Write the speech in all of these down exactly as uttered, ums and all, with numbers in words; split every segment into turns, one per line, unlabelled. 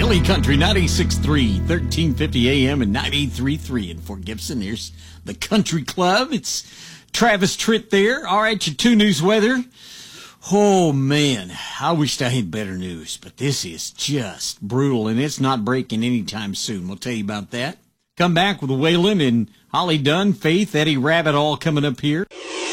Billy Country, ninety-six point three, thirteen fifty A M and ninety-three point three in Fort Gibson. There's the Country Club. It's Travis Tritt there. All right, your two news weather. Oh, man, I wished I had better news, but this is just brutal, and it's not breaking anytime soon. We'll tell you about that. Come back with Waylon and Holly Dunn, Faith, Eddie Rabbit, all coming up here.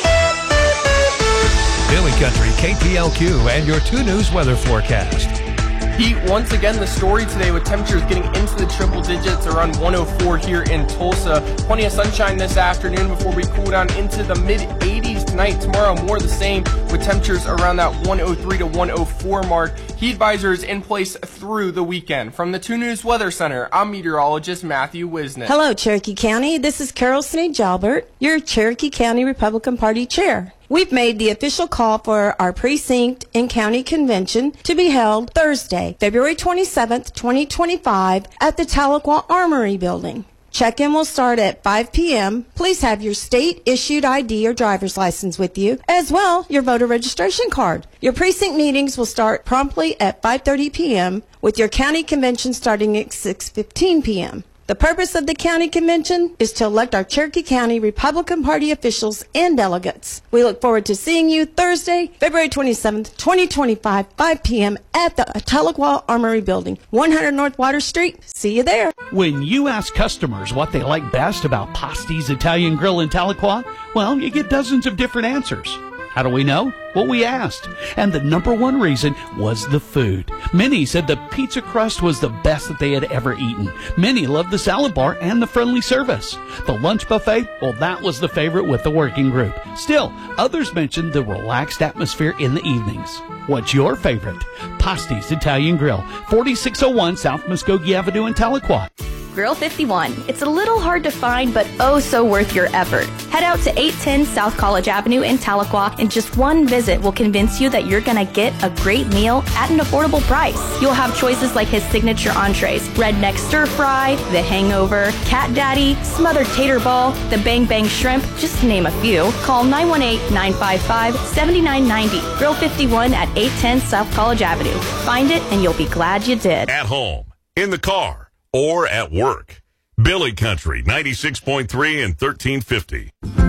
Billy Country, K P L Q, and your two news weather forecast.
Heat, once again, the story today with temperatures getting into the triple digits around one oh four here in Tulsa. Plenty of sunshine this afternoon before we cool down into the mid eighties tonight. Tomorrow, more the same with temperatures around that one oh three to one oh four mark. Heat advisories in place through the weekend. From the two News Weather Center, I'm meteorologist Matthew Wisnick.
Hello, Cherokee County. This is Carol Snee-Jalbert, your Cherokee County Republican Party chair. We've made the official call for our precinct and county convention to be held Thursday, February twenty-seventh, twenty twenty-five at the Tahlequah Armory Building. Check-in will start at five p.m. Please have your state-issued I D or driver's license with you, as well your voter registration card. Your precinct meetings will start promptly at five thirty p.m. with your county convention starting at six fifteen p.m. The purpose of the county convention is to elect our Cherokee County Republican Party officials and delegates. We look forward to seeing you Thursday, February twenty-seventh, twenty twenty-five, five p.m. at the Tahlequah Armory Building, one hundred North Water Street. See you there.
When you ask customers what they like best about Pasti's Italian Grill in Tahlequah, well, you get dozens of different answers. How do we know? Well, we asked. And the number one reason was the food. Many said the pizza crust was the best that they had ever eaten. Many loved the salad bar and the friendly service. The lunch buffet, well, that was the favorite with the working group. Still, others mentioned the relaxed atmosphere in the evenings. What's your favorite? Pasti's Italian Grill, forty-six oh one South Muskogee Avenue in Tahlequah.
Grill fifty-one. It's a little hard to find, but oh so worth your effort. Head out to eight ten South College Avenue in Tahlequah, and just one visit will convince you that you're gonna get a great meal at an affordable price. You'll have choices like his signature entrees, redneck stir fry, the hangover, cat daddy, smothered tater ball, the bang bang shrimp, just to name a few. Call nine one eight, nine five five, seven nine nine zero. Grill fifty-one at eight ten South College Avenue. Find it and you'll be glad you did.
At home, in the car, or at work. Billy Country, ninety-six point three and thirteen fifty.